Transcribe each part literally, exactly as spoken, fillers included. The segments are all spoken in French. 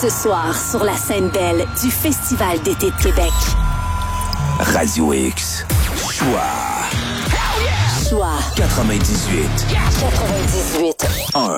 Ce soir, sur la scène belle du Festival d'été de Québec. Radio X. Choix. Choix. quatre-vingt-dix-huit. quatre-vingt-dix-huit. un.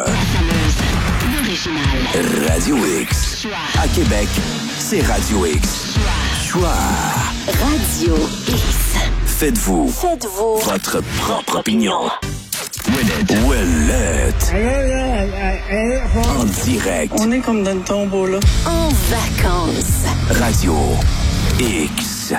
Radio X. À Québec, c'est Radio X. Choix. Radio X. Faites-vous. Faites-vous. Votre propre opinion. Ouellette. En direct. On est comme dans le tombeau, là. En vacances. Radio X.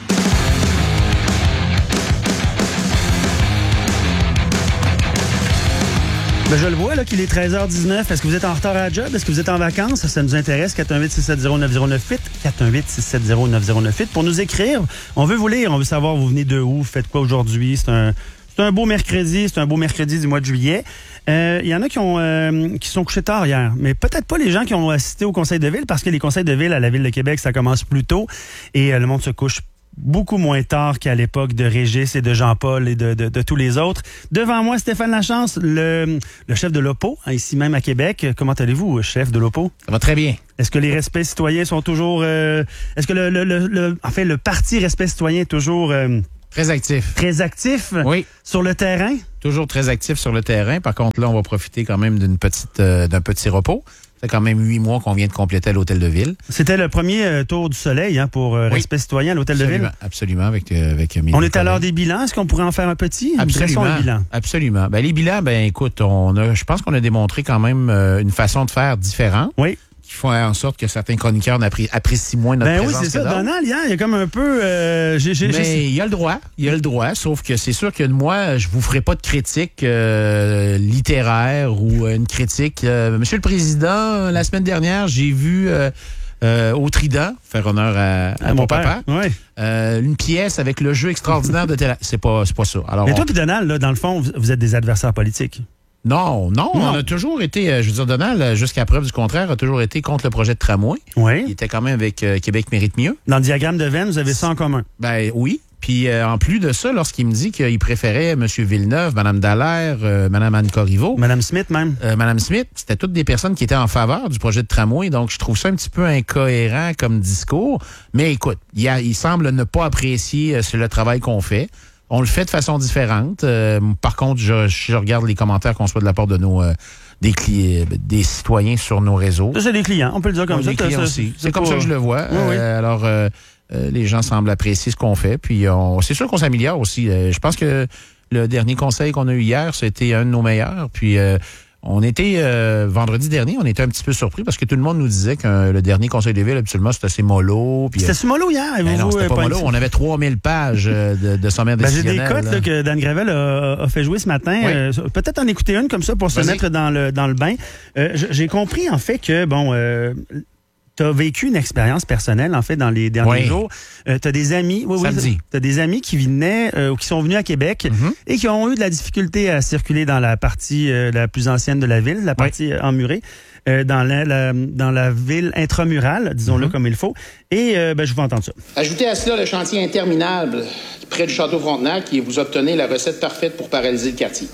Ben, je le vois là qu'il est treize heures dix-neuf. Est-ce que vous êtes en retard à la job? Est-ce que vous êtes en vacances? Ça nous intéresse. quatre un huit, six sept zéro, neuf zéro neuf huit. quatre un huit, six sept zéro, neuf zéro neuf huit. Pour nous écrire, on veut vous lire. On veut savoir vous venez de où, vous faites quoi aujourd'hui. C'est un, c'est un beau mercredi. C'est un beau mercredi du mois de juillet. Il euh, y en a qui ont euh, qui sont couchés tard hier, mais peut-être pas les gens qui ont assisté au conseil de ville, parce que les conseils de ville à la Ville de Québec, ça commence plus tôt et euh, le monde se couche beaucoup moins tard qu'à l'époque de Régis et de Jean-Paul et de, de, de tous les autres. Devant moi, Stéphane Lachance, le, le chef de l'O P O, ici même à Québec. Comment allez-vous, chef de l'O P O? Ça va très bien. Est-ce que les respects citoyens sont toujours... Euh, est-ce que le, le, le, le... En fait, le parti Respect citoyen est toujours... Euh, Très actif. Très actif? Oui. Sur le terrain? Toujours très actif sur le terrain. Par contre, là, on va profiter quand même d'une petite, euh, d'un petit repos. C'est quand même huit mois qu'on vient de compléter à l'Hôtel de Ville. C'était le premier euh, tour du soleil hein, pour euh, oui. Respect citoyen à l'Hôtel absolument, de Ville? Absolument, avec, euh, avec mes On est à l'heure collègues. des bilans. Est-ce qu'on pourrait en faire un petit? Absolument. Un bilan? Absolument. Ben, les bilans, ben écoute, on a, je pense qu'on a démontré quand même euh, une façon de faire différente. Oui. Qui font en sorte que certains chroniqueurs apprécient moins notre ben présence. Ben oui, c'est ça. d'autres. Donald, hier, il y a comme un peu... Euh, j'ai, j'ai, Mais j'ai... il y a le droit. Il y a le droit. Sauf que c'est sûr que moi, je vous ferai pas de critique euh, littéraire ou une critique. Euh, Monsieur le Président, la semaine dernière, j'ai vu... Euh, Euh, au Trident, faire honneur à, à, à mon papa. Ouais. Euh, une pièce avec le jeu extraordinaire de télé. C'est pas, c'est pas ça. Alors, Mais toi on... puis Donald, là, dans le fond, vous êtes des adversaires politiques. Non, non, non, on a toujours été, je veux dire, Donald, jusqu'à preuve du contraire, a toujours été contre le projet de tramway. Oui. Il était quand même avec euh, Québec mérite mieux. Dans le diagramme de Venn, vous avez ça en commun. Ben oui. Puis euh, en plus de ça, lorsqu'il me dit qu'il préférait M. Villeneuve, Mme Dallaire, euh, Mme Anne Corriveau. Mme Smith même. Euh, Mme Smith, c'était toutes des personnes qui étaient en faveur du projet de tramway. Donc je trouve ça un petit peu incohérent comme discours. Mais écoute, il, a, il semble ne pas apprécier euh, le travail qu'on fait. On le fait de façon différente. Euh, par contre, je, je regarde les commentaires qu'on soit de la part de nos... Euh, Des, clients, des citoyens sur nos réseaux. Ça, c'est des clients, on peut le dire comme oui, ça. Des clients ça, aussi. C'est, c'est comme pas... ça que je le vois. Oui, euh, oui. Alors, euh, euh, les gens semblent apprécier ce qu'on fait. Puis, on, c'est sûr qu'on s'améliore aussi. Euh, je pense que le dernier conseil qu'on a eu hier, c'était un de nos meilleurs. Puis, euh, on était, euh, vendredi dernier, on était un petit peu surpris parce que tout le monde nous disait que euh, le dernier conseil de ville, absolument, c'était assez mollo. Puis, c'était euh, mollo hier. Ben non, c'était pas mollo. On avait trois mille pages de, de sommaire ben, décisionnel. J'ai des cotes là, que Dan Gravel a, a fait jouer ce matin. Oui. Euh, peut-être en écouter une comme ça pour se Vas-y. mettre dans le, dans le bain. Euh, j'ai compris en fait que, bon... Euh, tu as vécu une expérience personnelle, en fait, dans les derniers oui. jours. Euh, tu as des amis... Oui, Samedi. Oui, tu as des amis qui venaient euh, ou qui sont venus à Québec mm-hmm. et qui ont eu de la difficulté à circuler dans la partie euh, la plus ancienne de la ville, la partie oui. emmurée, euh, dans, la, la, dans la ville intramurale, disons-le mm-hmm. comme il faut. Et euh, ben, je vous entendre ça. Ajoutez à cela le chantier interminable près du Château Frontenac et vous obtenez la recette parfaite pour paralyser le quartier.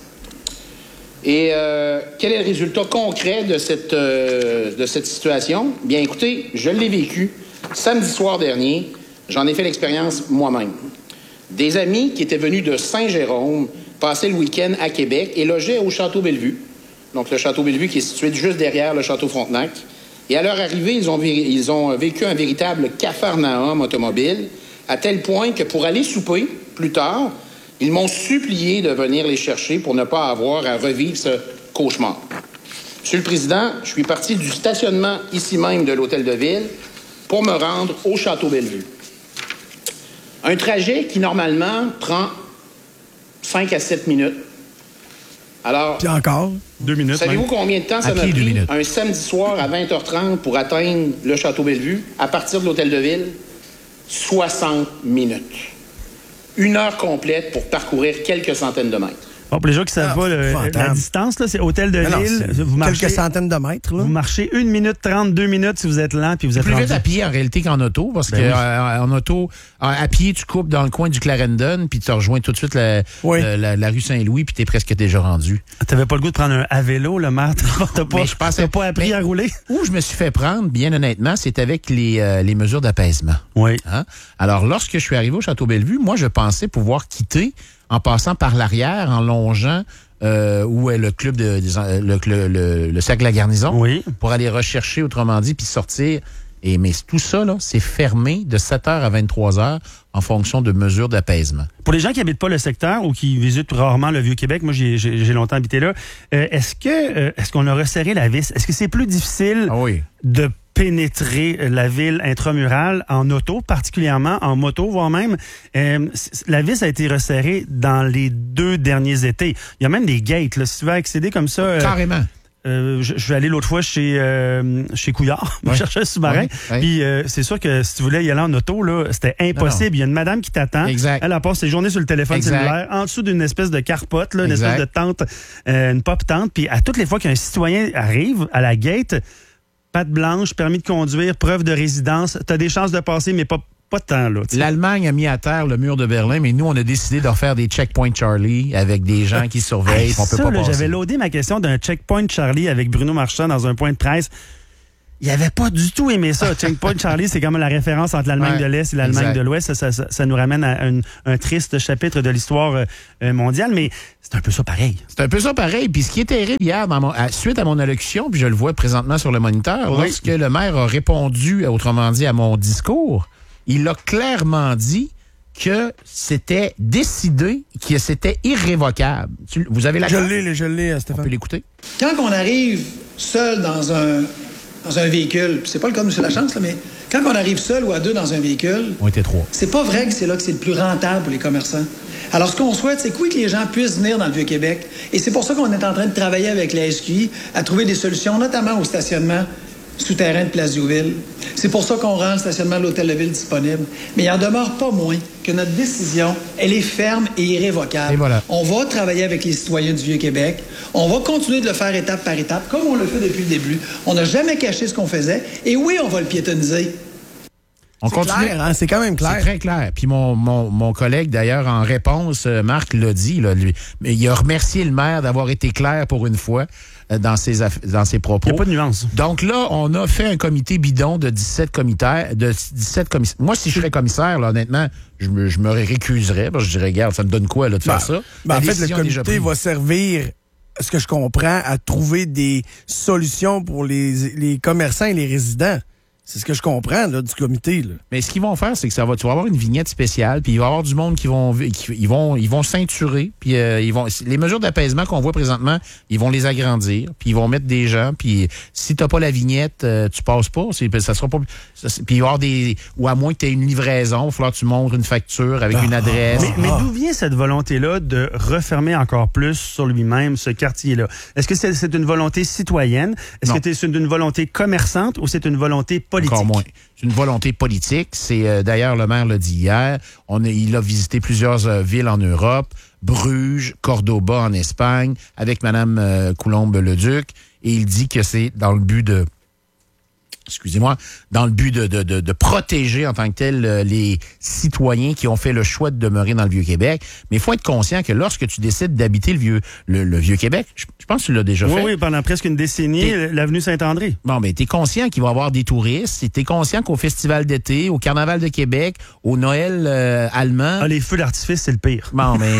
Et euh, quel est le résultat concret de cette, euh, de cette situation? Bien, écoutez, je l'ai vécu samedi soir dernier. J'en ai fait l'expérience moi-même. Des amis qui étaient venus de Saint-Jérôme passer le week-end à Québec et logeaient au Château Bellevue. Donc, le Château Bellevue qui est situé juste derrière le Château Frontenac. Et à leur arrivée, ils ont, ils ont vécu un véritable capharnaüm automobile, à tel point que pour aller souper plus tard, ils m'ont supplié de venir les chercher pour ne pas avoir à revivre ce cauchemar. Monsieur le Président, je suis parti du stationnement ici même de l'Hôtel de Ville pour me rendre au Château Bellevue. Un trajet qui, normalement, prend cinq à sept minutes. Alors, puis encore, deux minutes. Savez-vous même. combien de temps ça m'a pris un samedi soir à vingt heures trente pour atteindre le Château Bellevue à partir de l'Hôtel de Ville? soixante minutes. Une heure complète pour parcourir quelques centaines de mètres. Bon, pour les gens qui ne savent Ah, pas, le, la distance, là, c'est Hôtel de non, Lille. Non, vous marchez, quelques centaines de mètres. Là. Vous marchez une minute trente, deux minutes si vous êtes lent, puis vous êtes plus rendu. vite à pied en réalité qu'en auto, parce ben que oui. euh, en auto, à pied, tu coupes dans le coin du Clarendon, puis tu rejoins tout de suite la, oui. la, la, la rue Saint-Louis, puis tu es presque déjà rendu. T'avais pas le goût de prendre un à vélo, le maire? T'as pas, Mais je pensais, t'as pas appris mais, à rouler? Où je me suis fait prendre, bien honnêtement, c'est avec les, euh, les mesures d'apaisement. Oui. Hein? Alors, lorsque je suis arrivé au Château-Bellevue, moi, je pensais pouvoir quitter en passant par l'arrière, en longeant euh, où est le club de, de le, le, le, le cercle de la garnison, oui. pour aller rechercher, autrement dit, puis sortir. Et mais tout ça, là, c'est fermé de sept heures à vingt-trois heures en fonction de mesures d'apaisement. Pour les gens qui habitent pas le secteur ou qui visitent rarement le Vieux-Québec, moi j'ai, j'ai, j'ai longtemps habité là, euh, est-ce que euh, est-ce qu'on a resserré la vis? Est-ce que c'est plus difficile ah oui. de pénétrer la ville intramurale en auto, particulièrement en moto, voire même? Euh, la vis a été resserrée dans les deux derniers étés. Il y a même des gates, là, si tu veux accéder comme ça. Euh, Carrément. Euh, je, je suis allé l'autre fois chez euh, chez Couillard, ouais. me chercher un sous-marin. Ouais. Ouais. Puis euh, c'est sûr que si tu voulais y aller en auto, là, c'était impossible. Non, non. Il y a une madame qui t'attend. Exact. Elle, elle passe ses journées sur le téléphone exact. cellulaire, en dessous d'une espèce de carpote, là, une exact. espèce de tente, euh, une pop tente. Puis à toutes les fois qu'un citoyen arrive à la gate, patte blanche, permis de conduire, preuve de résidence, t'as des chances de passer, mais pas pas de temps, là. T'sais. L'Allemagne a mis à terre le mur de Berlin, mais nous, on a décidé de refaire des checkpoints Charlie avec des gens qui surveillent. Hey, on peut ça, pas là, passer. J'avais loadé ma question d'un checkpoint Charlie avec Bruno Marchand dans un point de presse. Il avait pas du tout aimé ça. Checkpoint Charlie, c'est comme la référence entre l'Allemagne ouais, de l'Est et l'Allemagne exact. de l'Ouest. Ça, ça, ça, ça nous ramène à un, un triste chapitre de l'histoire euh, mondiale, mais c'est un peu ça pareil. C'est un peu ça pareil. Puis ce qui est terrible hier, dans mon, à, suite à mon allocution, puis je le vois présentement sur le moniteur, oui. lorsque le maire a répondu, autrement dit, à mon discours, il a clairement dit que c'était décidé, que c'était irrévocable. Tu, vous avez la Je l'ai, je l'ai, Stéphane. On peut l'écouter? Quand on arrive seul dans un, dans un véhicule, c'est pas le cas de M. Lachance, là, mais quand on arrive seul ou à deux dans un véhicule, on était trois. C'est pas vrai que c'est là que c'est le plus rentable pour les commerçants. Alors, ce qu'on souhaite, c'est que oui, que les gens puissent venir dans le Vieux-Québec. Et c'est pour ça qu'on est en train de travailler avec la S Q I à trouver des solutions, notamment au stationnement souterrain de Place Diouville. C'est pour ça qu'on rend le stationnement de l'Hôtel de Ville disponible. Mais il en demeure pas moins que notre décision, elle est ferme et irrévocable. Et voilà. On va travailler avec les citoyens du Vieux-Québec. On va continuer de le faire étape par étape, comme on le fait depuis le début. On n'a jamais caché ce qu'on faisait. Et oui, on va le piétoniser. On c'est continue. Clair, hein? C'est quand même clair. C'est très clair. Puis mon, mon, mon collègue, d'ailleurs, en réponse, Marc l'a dit, là, lui, mais il a remercié le maire d'avoir été clair pour une fois euh, dans ses, dans ses propos. Il n'y a pas de nuance. Donc là, on a fait un comité bidon de dix-sept commissaires. De dix-sept commissaires. Moi, si je serais commissaire, là, honnêtement, je me, je me récuserais. Parce que je dirais, regarde, ça me donne quoi là, de ben, faire ça? Ben, en fait, le comité va servir, ce que je comprends, à trouver des solutions pour les, les commerçants et les résidents. C'est ce que je comprends là, du comité. Là. Mais ce qu'ils vont faire, c'est que ça va, tu vas avoir une vignette spéciale, puis il va y avoir du monde qui vont, qui, ils vont, ils vont ceinturer, puis euh, ils vont, les mesures d'apaisement qu'on voit présentement, ils vont les agrandir, puis ils vont mettre des gens, puis si t'as pas la vignette, euh, tu passes pas, c'est, ça sera pas, ça, puis il va y avoir des, ou à moins que tu aies une livraison, il va falloir que tu montres une facture avec ah, une adresse. Mais, mais d'où vient cette volonté-là de refermer encore plus sur lui-même ce quartier-là? Est-ce que c'est, c'est une volonté citoyenne? Est-ce non. que c'est une volonté commerçante ou c'est une volonté politique? Encore moins. C'est une volonté politique. C'est euh, d'ailleurs, le maire l'a dit hier. On a, il a visité plusieurs euh, villes en Europe, Bruges, Cordoba en Espagne, avec Mme euh, Coulombe-Leduc, et il dit que c'est dans le but de excusez-moi, dans le but de, de, de, de protéger en tant que tel euh, les citoyens qui ont fait le choix de demeurer dans le Vieux-Québec. Mais il faut être conscient que lorsque tu décides d'habiter le vieux le, le Vieux-Québec, je, je pense que tu l'as déjà oui, fait. Oui, pendant presque une décennie, t'es, l'avenue Saint-André. Bon, mais tu es conscient qu'il va y avoir des touristes, tu es conscient qu'au Festival d'été, au Carnaval de Québec, au Noël euh, allemand... Ah, les feux d'artifice, c'est le pire. Bon, mais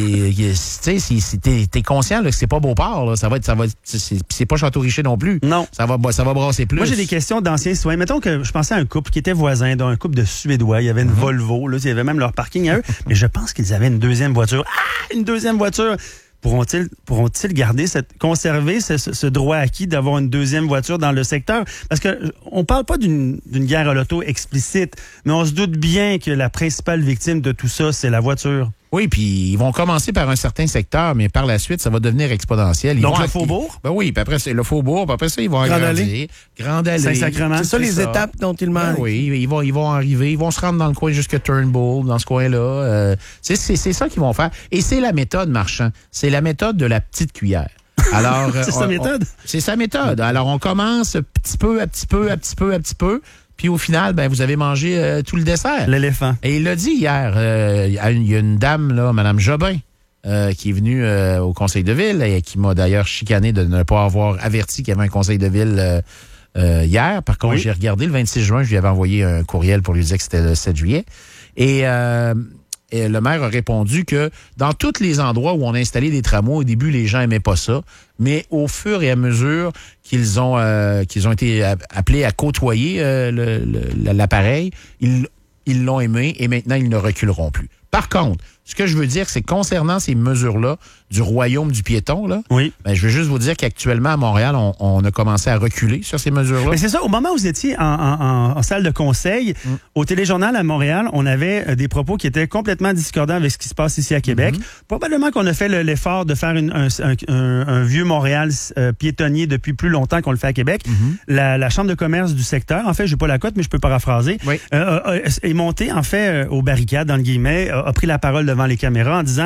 tu sais, si, si t'es, t'es conscient là, que c'est pas Beauport, là, ça va être... ça va être, c'est, c'est pas Château-Richer non plus. Non. Ça va, ça va brasser plus. Moi, j'ai des questions d'anciens citoyens. Mettons que je pensais à un couple qui était voisin, d'un couple de Suédois. Il y avait une mm-hmm. Volvo, là, il y avait même leur parking à eux. Mais je pense qu'ils avaient une deuxième voiture. Ah, une deuxième voiture! Pourront-ils, pourront-ils garder cette, conserver ce, ce, ce droit acquis d'avoir une deuxième voiture dans le secteur? Parce que on parle pas d'une, d'une guerre à l'auto explicite, mais on se doute bien que la principale victime de tout ça, c'est la voiture. Oui, puis ils vont commencer par un certain secteur, mais par la suite, ça va devenir exponentiel. Ils Donc, vont le Faubourg? Ben oui, puis après, c'est le Faubourg, puis après ça, ils vont Grande agrandir. Allée. Grande Allée. Saint-Sacrement. C'est ça les étapes dont ils Ben manquent. oui, ils vont, ils vont arriver, ils vont se rendre dans le coin jusqu'à Turnbull, dans ce coin-là. Euh, c'est, c'est, c'est ça qu'ils vont faire. Et c'est la méthode, Marchand. C'est la méthode de la petite cuillère. Alors, c'est on, sa méthode? on, c'est sa méthode. Alors, on commence petit peu, à petit peu, à petit peu, à petit peu. Puis au final, ben vous avez mangé euh, tout le dessert. L'éléphant. Et il l'a dit hier. Euh, il y a une, il y a une dame, là, Mme Jobin, euh, qui est venue euh, au conseil de ville et qui m'a d'ailleurs chicané de ne pas avoir averti qu'il y avait un conseil de ville euh, euh, hier. Par contre, Oui. j'ai regardé le vingt-six juin, je lui avais envoyé un courriel pour lui dire que c'était le sept juillet. Et... Euh, Et le maire a répondu que dans tous les endroits où on a installé des tramways, au début, les gens aimaient pas ça. Mais au fur et à mesure qu'ils ont euh, qu'ils ont été appelés à côtoyer euh, le, le, l'appareil, ils ils l'ont aimé et maintenant, ils ne reculeront plus. Par contre, ce que je veux dire, c'est que concernant ces mesures-là du royaume du piéton, là, Oui. ben, je veux juste vous dire qu'actuellement, à Montréal, on, on a commencé à reculer sur ces mesures-là. Mais c'est ça, au moment où vous étiez en, en, en, en salle de conseil, mm. au Téléjournal à Montréal, on avait euh, des propos qui étaient complètement discordants avec ce qui se passe ici à Québec. Mm-hmm. Probablement qu'on a fait le, l'effort de faire une, un, un, un, un vieux Montréal euh, piétonnier depuis plus longtemps qu'on le fait à Québec. Mm-hmm. La, la Chambre de commerce du secteur, en fait, j'ai pas la cote, mais je peux paraphraser, oui. euh, euh, est montée, en fait, euh, aux barricades, dans le guillemets, a, a pris la parole devant les caméras en disant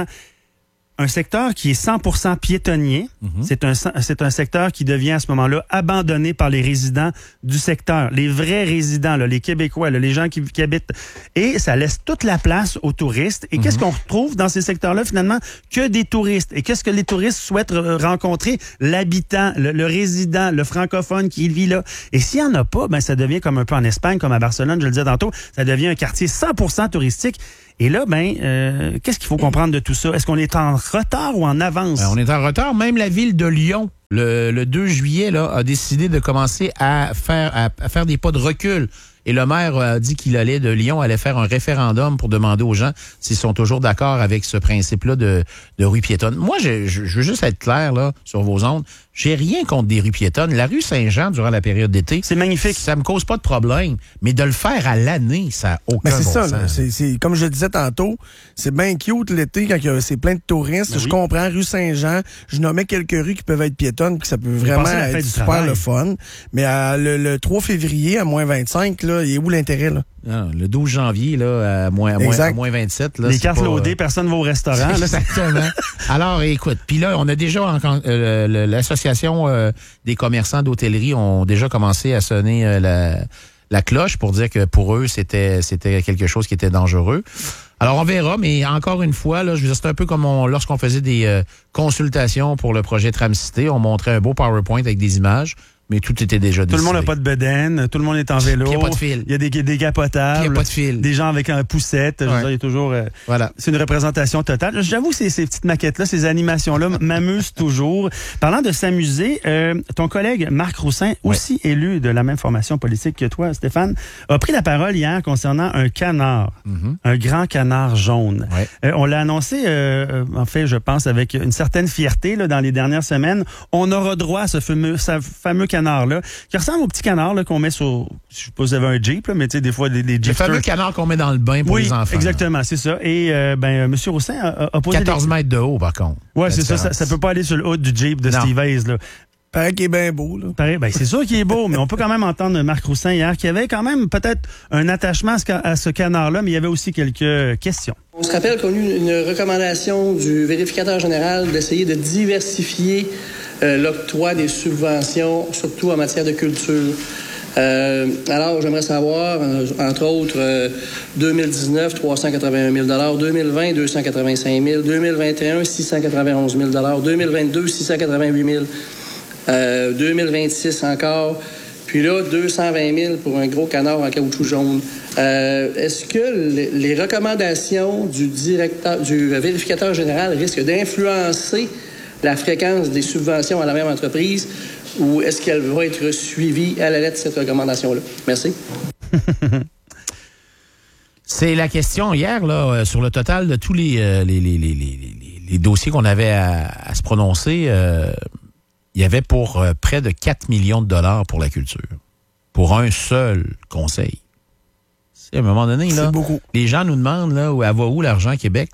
un secteur qui est cent pour cent piétonnier, mm-hmm. c'est un c'est un secteur qui devient à ce moment-là abandonné par les résidents du secteur, les vrais résidents, là, les Québécois, là, les gens qui, qui habitent, et ça laisse toute la place aux touristes. Et mm-hmm. qu'est-ce qu'on retrouve dans ces secteurs-là finalement? Que des touristes. Et qu'est-ce que les touristes souhaitent rencontrer? L'habitant, le, le résident, le francophone qui vit là. Et s'il y en a pas, ben ça devient comme un peu en Espagne, comme à Barcelone, je le disais tantôt, ça devient un quartier cent pour cent touristique. Et là, ben, euh, qu'est-ce qu'il faut comprendre de tout ça? Est-ce qu'on est en retard ou en avance? Ben, on est en retard. Même la ville de Lyon, le, le deux juillet, là, a décidé de commencer à faire, à, à faire des pas de recul. Et le maire a dit qu'il allait de Lyon, allait faire un référendum pour demander aux gens s'ils sont toujours d'accord avec ce principe-là de, de rue piétonne. Moi, je, je, je veux juste être clair là sur vos ondes. J'ai rien contre des rues piétonnes. La rue Saint-Jean, durant la période d'été, c'est magnifique. Ça me cause pas de problème. Mais de le faire à l'année, ça n'a aucun Mais c'est bon ça, sens. là. C'est, c'est, comme je le disais tantôt, c'est bien cute l'été quand il y a, c'est plein de touristes. Ben je oui. comprends, rue Saint-Jean, je nommais quelques rues qui peuvent être piétonnes puis que ça peut vraiment être super travail. le fun. Mais à, le, le trois février à moins vingt-cinq, là, il est où l'intérêt? Là? Non, le douze janvier, là, à moins, à moins, à moins vingt-sept. Là, les c'est cartes pas, loadées, personne ne va au restaurant. Là, exactement. Alors, écoute, puis là, on a déjà, en, euh, l'association euh, des commerçants d'hôtellerie ont déjà commencé à sonner euh, la, la cloche pour dire que pour eux, c'était c'était quelque chose qui était dangereux. Alors, on verra, mais encore une fois, là, je veux dire, c'est un peu comme on, lorsqu'on faisait des euh, consultations pour le projet Tram-Cité, on montrait un beau PowerPoint avec des images. Mais tout était déjà décidé. Tout le monde n'a pas de bedaine, tout le monde est en vélo. Il n'y a pas de fil. Il y a des, des gapotables. Il n'y a pas de fil. Des gens avec un poussette. Ouais. Je veux dire, il y a toujours. Euh, voilà. C'est une représentation totale. J'avoue que ces, ces petites maquettes-là, ces animations-là m'amusent toujours. Parlant de s'amuser, euh, ton collègue Marc Roussin, aussi ouais. élu de la même formation politique que toi, Stéphane, a pris la parole hier concernant un canard, mm-hmm. un grand canard jaune. Ouais. Euh, on l'a annoncé, euh, en fait, je pense, avec une certaine fierté là, dans les dernières semaines. On aura droit à ce fameux, ce fameux canard là, qui ressemble au petit canard là, qu'on met sur, je sais pas si vous avez un Jeep, là, mais tu sais, des fois, des, des Jeeps. Le fameux canard qu'on met dans le bain pour oui, les enfants. Exactement, là. C'est ça. Et, euh, ben, M. Roussin a, a posé. quatorze mètres de haut, par contre. Ouais, c'est ça, ça. Ça peut pas aller sur le haut du Jeep de non. Steve Hayes, là. Paraît qu'il est bien beau, là. Pareil, ben, c'est sûr qu'il est beau, mais on peut quand même entendre Marc Roussin hier, qui avait quand même peut-être un attachement à ce, à ce canard-là, mais il y avait aussi quelques questions. On se rappelle qu'on a eu une recommandation du vérificateur général d'essayer de diversifier Euh, l'octroi des subventions, surtout en matière de culture. Euh, alors, j'aimerais savoir, euh, entre autres, euh, deux mille dix-neuf, trois cent quatre-vingt-un mille dollars, deux mille vingt, deux cent quatre-vingt-cinq mille, deux mille vingt et un, six cent quatre-vingt-onze mille dollars, deux mille vingt-deux, six cent quatre-vingt-huit mille, euh, deux mille vingt-six encore, puis là, deux cent vingt mille pour un gros canard en caoutchouc jaune. Euh, est-ce que les, les recommandations du directeur, du vérificateur général risquent d'influencer la fréquence des subventions à la même entreprise ou est-ce qu'elle va être suivie à la lettre cette recommandation-là? Merci. C'est la question hier, là, sur le total de tous les, euh, les, les, les, les, les dossiers qu'on avait à, à se prononcer. Euh, il y avait pour euh, près de quatre millions de dollars pour la culture. Pour un seul conseil. C'est à un moment donné, là, beaucoup. Les gens nous demandent, là, où elle va où l'argent Québec, là?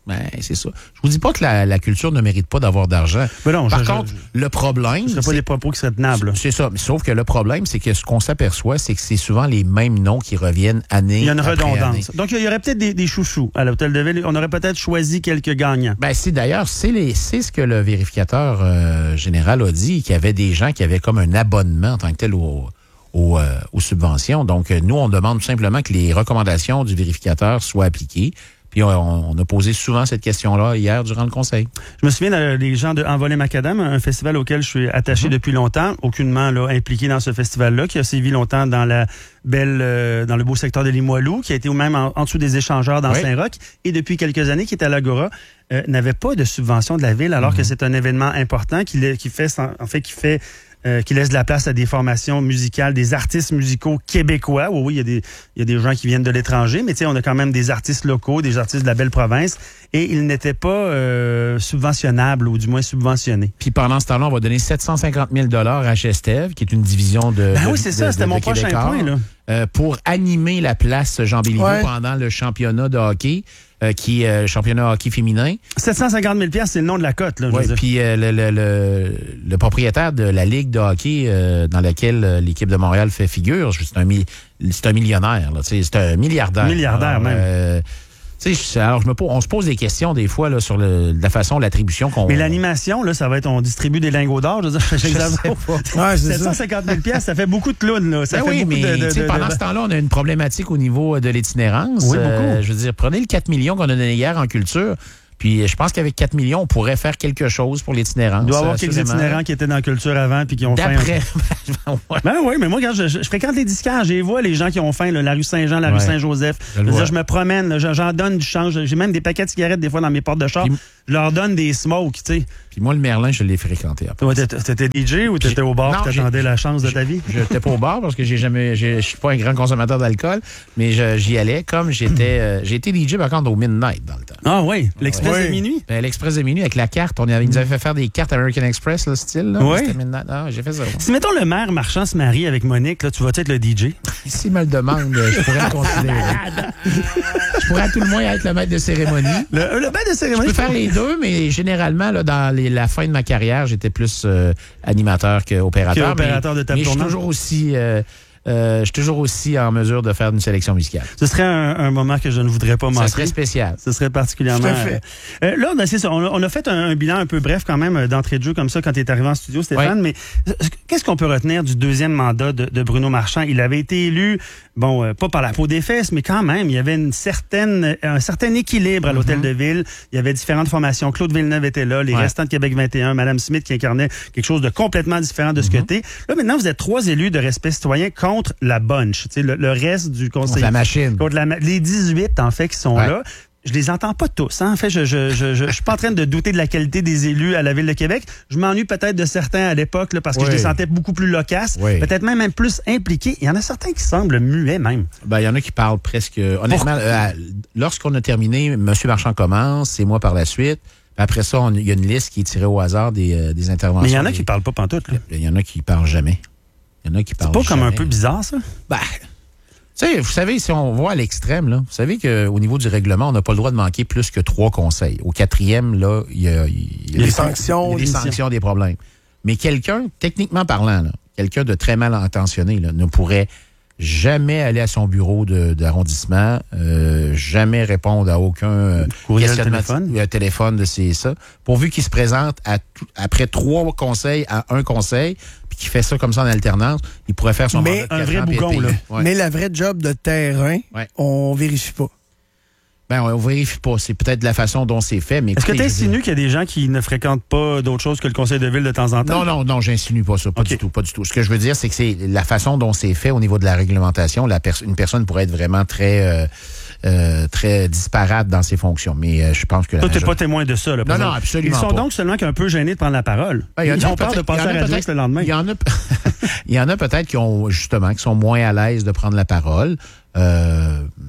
Ben, c'est ça. Je vous dis pas que la, la culture ne mérite pas d'avoir d'argent. Mais non, Par je, contre, je, le problème... Ce ne seraient pas des propos qui seraient tenables. C'est ça. Mais sauf que le problème, c'est que ce qu'on s'aperçoit, c'est que c'est souvent les mêmes noms qui reviennent année Il y a une après redondance. année. Donc, il y aurait peut-être des, des chouchous à l'Hôtel de Ville. On aurait peut-être choisi quelques gagnants. Ben, c'est d'ailleurs, c'est, les, c'est ce que le vérificateur euh, général a dit, qu'il y avait des gens qui avaient comme un abonnement en tant que tel au... Aux, euh, aux subventions. Donc, euh, nous, on demande tout simplement que les recommandations du vérificateur soient appliquées. Puis, on, on a posé souvent cette question-là hier durant le conseil. Je me souviens des gens de Envolé Macadam, un festival auquel je suis attaché mm-hmm. depuis longtemps, aucunement là, impliqué dans ce festival-là, qui a sévi longtemps dans la belle, euh, dans le beau secteur de Limoilou, qui a été même en, en dessous des échangeurs dans oui. Saint-Roch, et depuis quelques années, qui est à l'Agora, euh, n'avait pas de subvention de la ville, alors mm-hmm. que c'est un événement important qui, qui fait, en fait, qui fait Euh, qui laisse de la place à des formations musicales, des artistes musicaux québécois. Oui, oui, il y a des, il y a des gens qui viennent de l'étranger, mais tu sais, on a quand même des artistes locaux, des artistes de la belle province, et ils n'étaient pas euh, subventionnables, ou du moins subventionnés. Puis pendant ce temps-là, on va donner sept cent cinquante mille dollars à Chestev, qui est une division de Ben de, oui, c'est de, ça, de, c'était de, mon de prochain Québécois, point, là. Euh, pour animer la place Jean Béliveau ouais. pendant le championnat de hockey, euh, qui est euh, championnat hockey féminin. sept cent cinquante mille dollars, c'est le nom de la cote, là. Oui, puis euh, le, le, le, le propriétaire de la ligue de hockey euh, dans laquelle euh, l'équipe de Montréal fait figure, c'est un, c'est un millionnaire, là, c'est un milliardaire. Milliardaire, alors, même. Euh, alors, je me pose, on se pose des questions des fois là, sur le, la façon, l'attribution qu'on... Mais l'animation, là, ça va être, on distribue des lingots d'or, je veux dire, ouais, sept cent cinquante mille dollars, ça fait beaucoup de clowns, là. Ça ben fait oui, beaucoup mais de, de, de, pendant de... ce temps-là, on a une problématique au niveau de l'itinérance. Oui, beaucoup. Euh, je veux dire, prenez le quatre millions qu'on a donné hier en culture. Puis je pense qu'avec quatre millions, on pourrait faire quelque chose pour l'itinérance. Il doit y avoir quelques itinérants qui étaient dans la culture avant puis qui ont D'après... faim. ouais. Ben oui, mais moi, quand je, je, je fréquente les disquaires, je les vois, les gens qui ont faim, là, la rue Saint-Jean, la ouais. rue Saint-Joseph. Je, je, dire, je me promène, là, j'en donne du change. J'ai même des paquets de cigarettes des fois dans mes portes de char. Puis, je leur donne des smokes, tu sais. Puis moi, le Merlin, je l'ai fréquenté. Ouais, t'étais D J ou t'étais au bar et t'attendais la chance de ta vie? Je n'étais pas au bar parce que j'ai jamais, je suis pas un grand consommateur d'alcool, mais j'y allais comme j'étais, euh, j'ai été D J par contre au Midnight dans le temps. Ah oui, l'Express ouais. de minuit? Ben, L'Express de minuit avec la carte. On avait, ils nous avaient fait faire des cartes American Express, le style. Là, oui. Ah, j'ai fait ça. Ouais. Si mettons le maire marchand se marie avec Monique, là, tu vas être le D J? S'il me le demande, je pourrais le considérer. Je pourrais à tout le moins être le maître de cérémonie. Le, le maître de cérémonie? Je peux faire les deux, mais généralement, là, dans les, la fin de ma carrière, j'étais plus euh, animateur qu'opérateur. Qu'opérateur de table tournante. Je suis toujours aussi... Euh, Euh, je suis toujours aussi en mesure de faire une sélection musicale. Ce serait un, un moment que je ne voudrais pas manquer. Ce serait spécial. Ce serait particulièrement... Tout à fait. Euh, là, ben, c'est ça. On a, on a fait un, un bilan un peu bref quand même d'entrée de jeu comme ça quand tu es arrivé en studio, Stéphane. Oui. Mais qu'est-ce qu'on peut retenir du deuxième mandat de, de Bruno Marchand? Il avait été élu, bon, euh, pas par la peau des fesses, mais quand même, il y avait une certaine, un certain équilibre à l'Hôtel mm-hmm. de Ville. Il y avait différentes formations. Claude Villeneuve était là, les ouais. restants de Québec vingt et un, Mme Smith qui incarnait quelque chose de complètement différent de ce mm-hmm. que t'es. Là, maintenant, vous êtes trois élus de respect citoyen contre la bunch. Le, le reste du conseil. Contre la machine. Contre la, les dix-huit, en fait, qui sont ouais. là. Je les entends pas tous. Hein. En fait, je je, je, je, je suis pas en train de douter de la qualité des élus à la Ville de Québec. Je m'ennuie peut-être de certains à l'époque là, parce que oui. je les sentais beaucoup plus loquaces, oui. peut-être même, même plus impliqués. Il y en a certains qui semblent muets même. Ben, il y en a qui parlent presque... Honnêtement, euh, lorsqu'on a terminé, M. Marchand commence, c'est moi par la suite. Après ça, il y a une liste qui est tirée au hasard des, euh, des interventions. Mais il y en a des... qui parlent pas pantoute. Il y en a qui parlent jamais. Il y en a qui parlent C'est pas jamais. comme un peu bizarre, ça? Ben, tu sais, vous savez, si on voit à l'extrême, là, vous savez qu'au niveau du règlement, on n'a pas le droit de manquer plus que trois conseils. Au quatrième, là, il y a, il y a des sanctions. Il y a des sanctions, des problèmes. Mais quelqu'un, techniquement parlant, là, quelqu'un de très mal intentionné, là, ne pourrait jamais aller à son bureau de, d'arrondissement, euh, jamais répondre à aucun euh, questionnement téléphone. Euh, téléphone de c'est ça, pourvu qu'il se présente à tout, après trois conseils à un conseil, puis qu'il fait ça comme ça en alternance, il pourrait faire son Mais mandat de un vrai bougon, là. Ouais. Mais la vraie job de terrain, ouais. on vérifie pas. Ben, on vérifie pas. C'est peut-être la façon dont c'est fait, mais... Est-ce que tu insinues qu'il y a des gens qui ne fréquentent pas d'autre chose que le conseil de ville de temps en temps? Non, non, non, j'insinue pas ça. Pas okay. du tout, pas du tout. Ce que je veux dire, c'est que c'est la façon dont c'est fait au niveau de la réglementation. La pers- une personne pourrait être vraiment très... Euh, Euh, très disparate dans ses fonctions. Mais euh, je pense que... Toi, tu n'es pas témoin de ça. Là, non, non, absolument Ils sont pas. donc seulement qu'un peu gênés de prendre la parole. Ben, Ils ont peur de passer à la radio le lendemain. Il y en a, il y en a peut-être qui ont, justement, qui sont moins à l'aise de prendre la parole. Euh,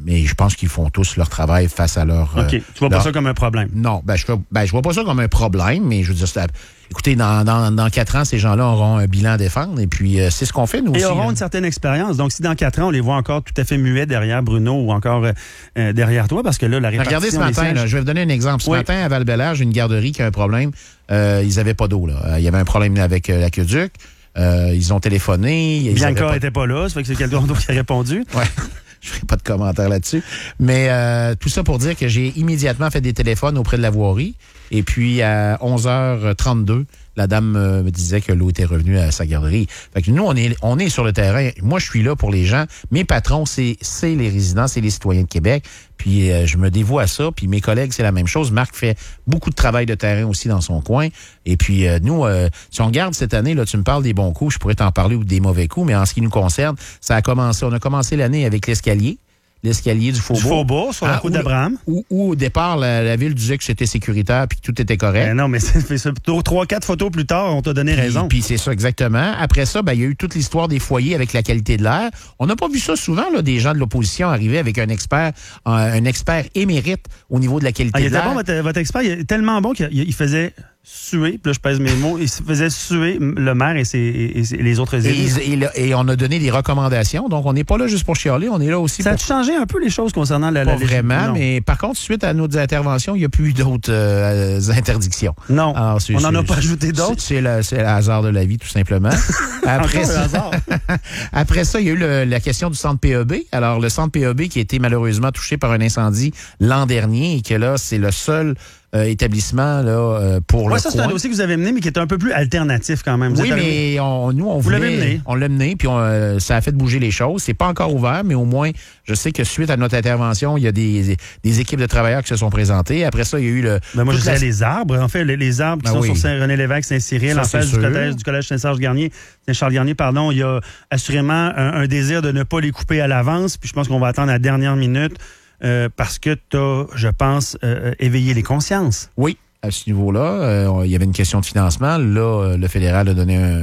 mais je pense qu'ils font tous leur travail face à leur... OK. Euh, tu vois leur... pas ça comme un problème? Non, ben je, ben, je vois pas ça comme un problème, mais je veux dire, ça, écoutez, dans, dans, dans quatre ans, ces gens-là auront un bilan à défendre, et puis euh, c'est ce qu'on fait, nous et aussi. Et auront là. une certaine expérience. Donc, si dans quatre ans, on les voit encore tout à fait muets derrière Bruno ou encore euh, derrière toi, parce que là, la répartition... Regardez ce matin, sièges... là, je vais vous donner un exemple. Ce oui. matin, à Val-Bélair, j'ai une garderie qui a un problème. Euh, ils n'avaient pas d'eau, là. Euh, il y avait un problème avec euh, l'aqueduc. Euh, ils ont téléphoné. Bianca n'était pas... pas là, ça fait que c'est quelqu'un d'autre qui a répondu. Ouais. Je ferai pas de commentaire là-dessus. Mais euh, tout ça pour dire que j'ai immédiatement fait des téléphones auprès de la voirie. Et puis, à onze heures trente-deux, la dame euh, me disait que l'eau était revenue à sa garderie. Fait que nous, on est, on est sur le terrain. Moi, je suis là pour les gens. Mes patrons, c'est, c'est les résidents, c'est les citoyens de Québec. Puis, euh, je me dévoue à ça. Puis, mes collègues, c'est la même chose. Marc fait beaucoup de travail de terrain aussi dans son coin. Et puis, euh, nous, euh, si on regarde cette année, là, tu me parles des bons coups, je pourrais t'en parler ou des mauvais coups, mais en ce qui nous concerne, ça a commencé, on a commencé l'année avec l'escalier. L'escalier du Faubourg. Du Faubourg, sur la ah, route d'Abraham. Où, où, au départ, la, la ville disait que c'était sécuritaire puis que tout était correct. Ben non, mais c'est, c'est plutôt trois, quatre photos plus tard, on t'a donné puis, raison. Puis c'est ça, exactement. Après ça, ben, il y a eu toute l'histoire des foyers avec la qualité de l'air. On n'a pas vu ça souvent, là, des gens de l'opposition arriver avec un expert, un, un expert émérite au niveau de la qualité ah, il de l'air. était bon, votre, votre expert, il est tellement bon qu'il il faisait suer, puis là je pèse mes mots, il faisait suer le maire et, ses, et, et les autres élus. Et, et, et on a donné des recommandations, donc on n'est pas là juste pour chialer, on est là aussi ça pour... Ça a changé un peu les choses concernant la... Pas la vraiment, non. mais par contre, suite à nos interventions, il n'y a plus eu d'autres euh, interdictions. Non, Alors, on n'en a pas ajouté d'autres. C'est, c'est, le, c'est le hasard de la vie, tout simplement. Après, ça, hasard. après ça, il y a eu le, la question du centre P E B. Alors, le centre P E B qui a été malheureusement touché par un incendie l'an dernier et que là, c'est le seul... Euh, établissement là, euh, pour ouais, le ça, coin. C'est un dossier que vous avez mené, mais qui est un peu plus alternatif quand même. Vous oui, mais on, nous, on vous voulait... l'avez mené. On l'a mené, puis on, euh, ça a fait bouger les choses. C'est pas encore ouvert, mais au moins, je sais que suite à notre intervention, il y a des, des équipes de travailleurs qui se sont présentées. Après ça, il y a eu le... Ben moi, je dirais la... les arbres. En fait, les, les arbres qui ben sont oui. sur Saint-René-Lévesque, Saint-Cyril, en face du collège, du collège Saint-Serge-Garnier, Saint-Charles-Garnier, pardon. Il y a assurément un, un désir de ne pas les couper à l'avance, puis je pense qu'on va attendre la dernière minute euh, parce que tu as, je pense, euh, éveillé les consciences. Oui. À ce niveau-là, euh, il y avait une question de financement. Là, le fédéral a donné un,